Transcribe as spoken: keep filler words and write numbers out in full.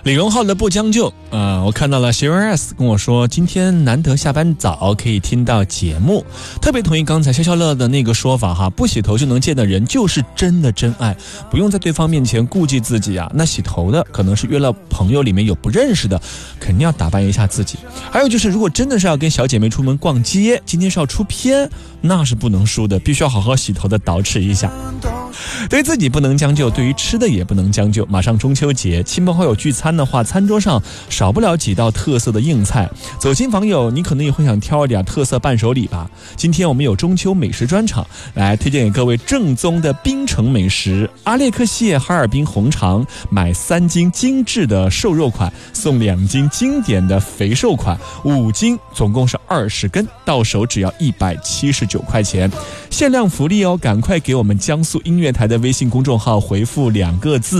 李荣浩的不将就啊、呃，我看到了 C R S 跟我说，今天难得下班早可以听到节目，特别同意刚才消消乐的那个说法哈，不洗头就能见的人就是真的真爱，不用在对方面前顾忌自己啊。那洗头的可能是约了朋友里面有不认识的，肯定要打扮一下自己。还有就是，如果真的是要跟小姐妹出门逛街，今天是要出片，那是不能输的，必须要好好洗头的捯饬一下。对于自己不能将就，对于吃的也不能将就。马上中秋节，亲朋好友聚餐的话，餐桌上少不了几道特色的硬菜。走亲访友，你可能也会想挑一点特色伴手礼吧。今天我们有中秋美食专场，来推荐给各位正宗的槟城美食。阿列克蟹哈尔滨红肠，买三斤精致的瘦肉款，送两斤经典的肥瘦款，五斤总共是二十根，到手只要一百七十九块钱，限量福利哦！赶快给我们江苏音乐台的微信公众号回复两个字